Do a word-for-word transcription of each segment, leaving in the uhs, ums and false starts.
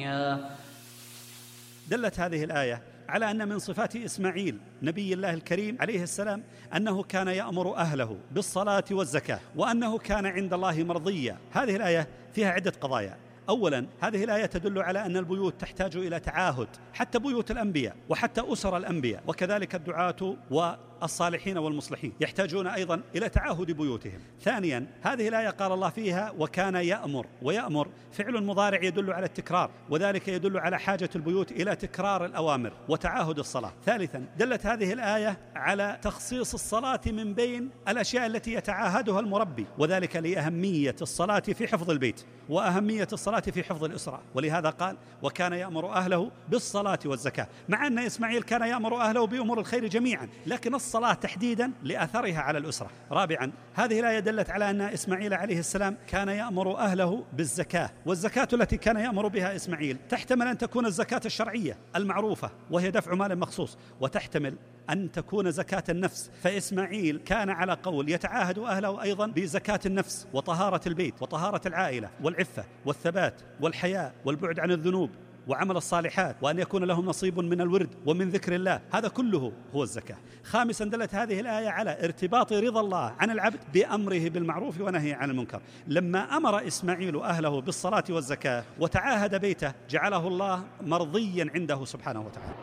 دلت هذه الآية على أن من صفات إسماعيل نبي الله الكريم عليه السلام أنه كان يأمر أهله بالصلاة والزكاة، وأنه كان عند الله مرضيا. هذه الآية فيها عدة قضايا. أولا، هذه الآية تدل على أن البيوت تحتاج إلى تعاهد، حتى بيوت الأنبياء وحتى أسر الأنبياء، وكذلك الدعاة والصالحين والمصلحين يحتاجون أيضا إلى تعاهد بيوتهم. ثانيا، هذه الآية قال الله فيها وكان يأمر، ويأمر فعل مضارع يدل على التكرار، وذلك يدل على حاجة البيوت إلى تكرار الأوامر وتعاهد الصلاة. ثالثا، دلت هذه الآية على تخصيص الصلاة من بين الأشياء التي يتعاهدها المربي، وذلك لأهمية الصلاة في حفظ البيت وأهمية الصلاة في حفظ الأسرة، ولهذا قال وكان يأمر أهله بالصلاة والزكاة، مع أن إسماعيل كان يأمر أهله بأمور الخير جميعا، لكن الصلاة تحديدا لأثرها على الأسرة. رابعا، هذه الآية دلت على أن إسماعيل عليه السلام كان يأمر أهله بالزكاة، والزكاة التي كان يأمر بها إسماعيل تحتمل أن تكون الزكاة الشرعية المعروفة وهي دفع مال مخصوص، وتحتمل أن تكون زكاة النفس، فإسماعيل كان على قول يتعاهد أهله أيضا بزكاة النفس وطهارة البيت وطهارة العائلة والعفة والثبات والحياء والبعد عن الذنوب وعمل الصالحات، وأن يكون لهم نصيب من الورد ومن ذكر الله، هذا كله هو الزكاة. خامسا، دلت هذه الآية على ارتباط رضا الله عن العبد بأمره بالمعروف ونهيه عن المنكر. لما أمر إسماعيل أهله بالصلاة والزكاة وتعاهد بيته جعله الله مرضيا عنده سبحانه وتعالى.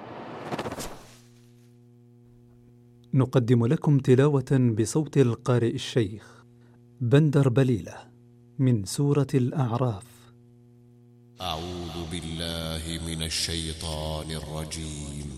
نقدم لكم تلاوة بصوت القارئ الشيخ بندر بليلة من سورة الأعراف. أعوذ بالله من الشيطان الرجيم.